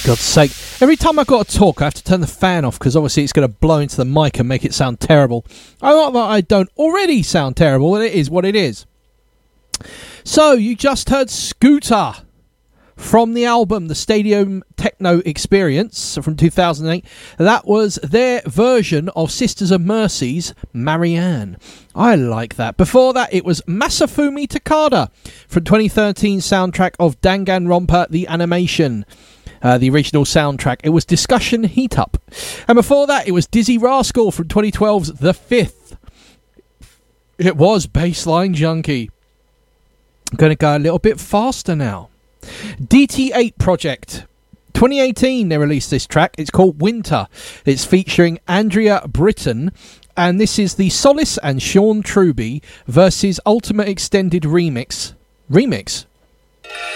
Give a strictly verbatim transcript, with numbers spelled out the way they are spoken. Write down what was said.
God's sake. Every time I've got to talk, I have to turn the fan off because obviously it's going to blow into the mic and make it sound terrible. I Not that I don't already sound terrible, it is what it is. So, you just heard Scooter from the album The Stadium Techno Experience from two thousand eight. That was their version of Sisters of Mercy's Marianne. I like that. Before that, it was Masafumi Takada from twenty thirteen soundtrack of Danganronpa The Animation. Uh, the original soundtrack. It was Discussion Heat Up. And before that, it was Dizzy Rascal from twenty twelve's The Fifth. It was Bassline Junkie. I'm going to go a little bit faster now. D T eight Project. twenty eighteen, they released this track. It's called Winter. It's featuring Andrea Britton. And this is the Solace and Sean Truby versus Ultimate Extended Remix. Remix?